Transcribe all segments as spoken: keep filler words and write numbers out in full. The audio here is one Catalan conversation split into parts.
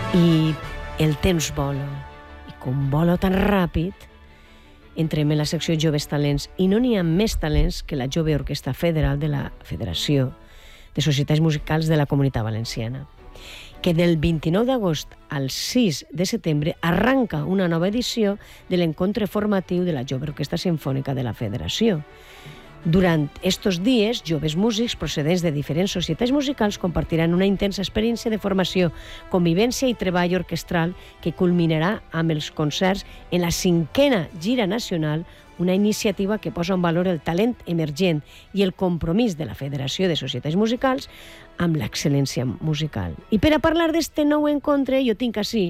I el temps vola, i com vola tan ràpid, entrem en la secció Joves Talents, i no n'hi ha més talents que la Jove Orquestra Federal de la Federació de Societats Musicals de la Comunitat Valenciana, que del vint-i-nou d'agost al sis de setembre arranca una nova edició de l'encontre formatiu de la Jove Orquestra Simfònica de la Federació. Durant estos dies, joves músics procedents de diferents societats musicals compartiran una intensa experiència de formació, convivència i treball orquestral que culminarà amb els concerts en la cinquena gira nacional, una iniciativa que posa en valor el talent emergent i el compromís de la Federació de Societats Musicals amb l'excel·lència musical. I per a parlar d'este nou encontre, jo tinc així,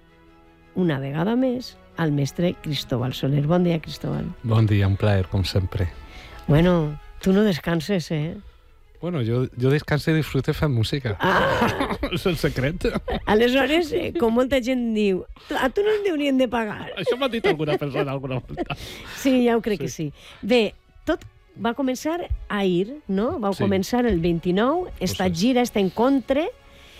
una vegada més, al mestre Cristóbal Soler. Bon dia, Cristóbal. Bon dia, un plaer, com sempre. Bueno, tu no descanses, eh? Bueno, jo, jo descanso i disfrute fent música. Ah! És el secret. Aleshores, eh, com molta gent diu, a tu no ens haurien de pagar. Això m'ha dit alguna persona alguna volta. Sí, ja ho crec Sí. que sí. Bé, tot va començar ahir, no? Va Sí. començar el vint-i-nou, esta Pues sí. gira, este encontre,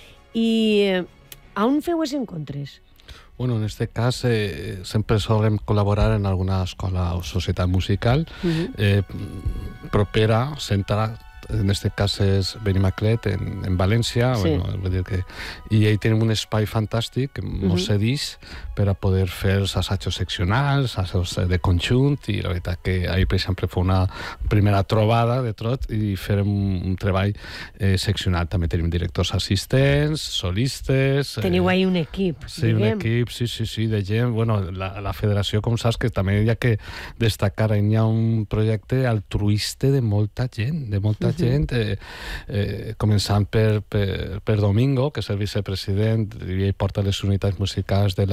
i eh, on feu els encontres? Bueno, en este cas eh, sempre solem col·laborar en alguna escola o societat musical Uh-huh. eh, propera, centrada, en este cas és Benimaclet, en, en València, Sí. bueno, vull dir que, i ahí tenim un espai fantàstic que Mhm. mos cedeix per a poder fer els assajos seccionals, assajos de conjunt, i la veritat que ahir, per exemple, fa una primera trobada de tot i fer un, un treball eh, seccional. També tenim directors assistents, solistes... Teniu ahí un equip, Sí, un diguem. equip, sí, sí, sí, de gent. Bueno, la, la federació, com saps, que també hi ha que destacar, hi ha un projecte altruista de molta gent, de molta Mhm. gent, eh, eh, començant per, per, per Domingo, que és el vicepresident, i ell porta les unitats musicals de la